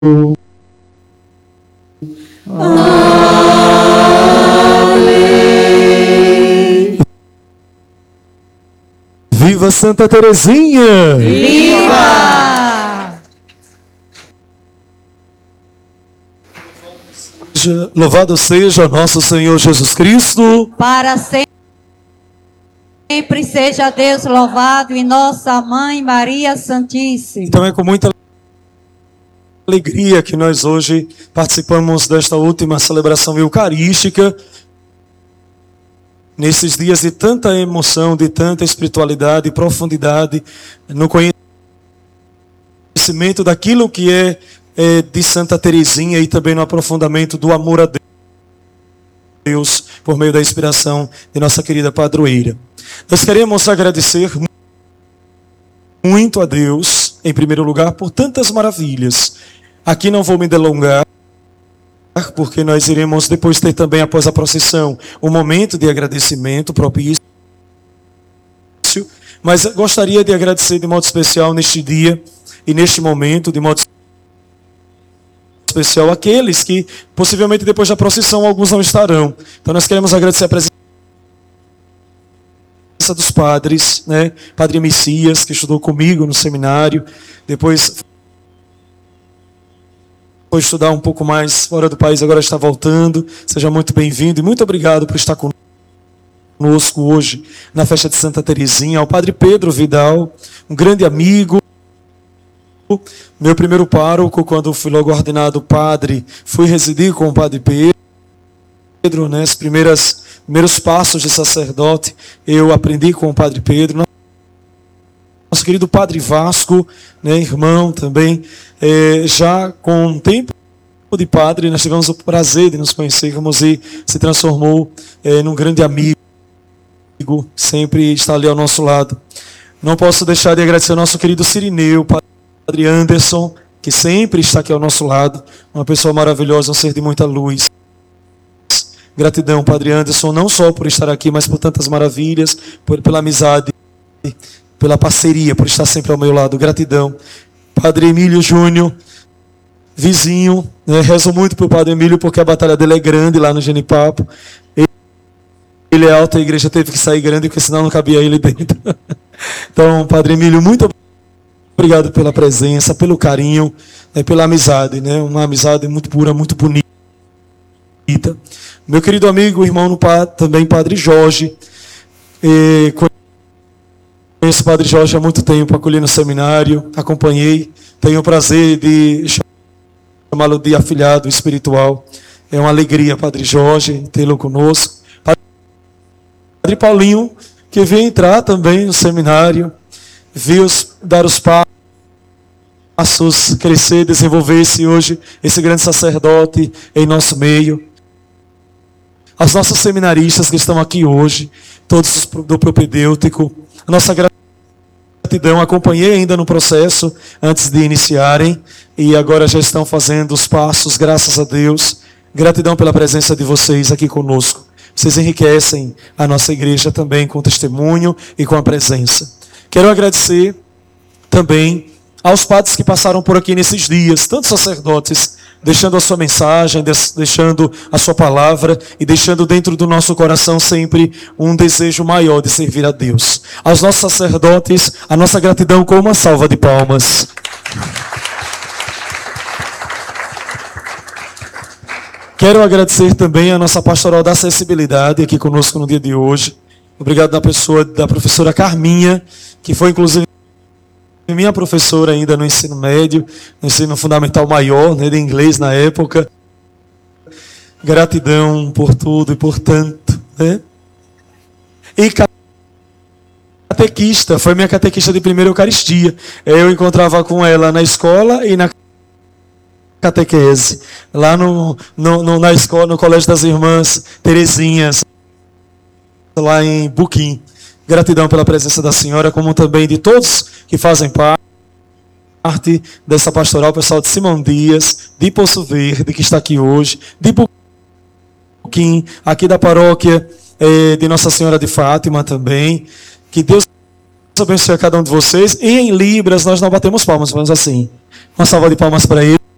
Amém. Viva Santa Teresinha! Viva! Louvado seja nosso Senhor Jesus Cristo. Para sempre seja Deus louvado e nossa Mãe Maria Santíssima. Então é com muita alegria que nós hoje participamos desta última celebração eucarística, nesses dias de tanta emoção, de tanta espiritualidade e profundidade no conhecimento daquilo que é de Santa Teresinha e também no aprofundamento do amor a Deus por meio da inspiração de nossa querida padroeira. Nós queremos agradecer muito a Deus, em primeiro lugar, por tantas maravilhas. Aqui não vou me delongar, porque nós iremos depois ter também, após a procissão, um momento de agradecimento propício. Mas gostaria de agradecer de modo especial neste dia e neste momento, de modo especial, aqueles que possivelmente depois da procissão alguns não estarão. Então nós queremos agradecer a presença dos padres, né? Padre Messias, que estudou comigo no seminário, depois foi estudar um pouco mais fora do país, agora está voltando. Seja muito bem-vindo e muito obrigado por estar conosco hoje na festa de Santa Teresinha. Ao Padre Pedro Vidal, um grande amigo, meu primeiro pároco, quando fui logo ordenado padre, fui residir com o Padre Pedro, né? Os primeiros passos de sacerdote eu aprendi com o Padre Pedro. Nosso querido Padre Vasco, né, irmão também, já com um tempo de padre, nós tivemos o prazer de nos conhecermos e se transformou num grande amigo, sempre está ali ao nosso lado. Não posso deixar de agradecer ao nosso querido Cirineu, Padre Anderson, que sempre está aqui ao nosso lado, uma pessoa maravilhosa, um ser de muita luz. Gratidão, Padre Anderson, não só por estar aqui, mas por tantas maravilhas, pela amizade, pela parceria, por estar sempre ao meu lado. Gratidão. Padre Emílio Júnior, vizinho, né? Rezo muito para o Padre Emílio, porque a batalha dele é grande lá no Genipapo. Ele é alto, a igreja teve que sair grande, porque senão não cabia ele dentro. Então, Padre Emílio, muito obrigado pela presença, pelo carinho, pela amizade, né? Uma amizade muito pura, muito bonita. Meu querido amigo, irmão também Padre Jorge, conheço o Padre Jorge há muito tempo, acolhi no seminário, acompanhei, tenho o prazer de chamá-lo de afilhado espiritual. É uma alegria, Padre Jorge, tê-lo conosco. Padre Paulinho, que veio entrar também no seminário, viu dar os passos, crescer, desenvolver-se hoje, esse grande sacerdote em nosso meio. As nossas seminaristas que estão aqui hoje, todos do propedêutico, a nossa gratidão, acompanhei ainda no processo, antes de iniciarem, e agora já estão fazendo os passos, graças a Deus. Gratidão pela presença de vocês aqui conosco. Vocês enriquecem a nossa igreja também com testemunho e com a presença. Quero agradecer também aos padres que passaram por aqui nesses dias, tantos sacerdotes, deixando a sua mensagem, deixando a sua palavra e deixando dentro do nosso coração sempre um desejo maior de servir a Deus. Aos nossos sacerdotes, a nossa gratidão com uma salva de palmas. Quero agradecer também a nossa pastoral da acessibilidade aqui conosco no dia de hoje. Obrigado da pessoa da professora Carminha, que foi inclusive minha professora ainda no ensino médio, no ensino fundamental maior, né, de inglês na época. Gratidão por tudo e por tanto, né? E catequista, foi minha catequista de primeira Eucaristia. Eu encontrava com ela na escola e na catequese, lá na escola, no Colégio das Irmãs Teresinhas, lá em Buquim. Gratidão pela presença da senhora, como também de todos que fazem parte dessa pastoral, pessoal de Simão Dias, de Poço Verde, que está aqui hoje, de Buquim, aqui da paróquia de Nossa Senhora de Fátima também. Que Deus abençoe a cada um de vocês. E em Libras nós não batemos palmas, falamos assim. Uma salva de palmas para ele.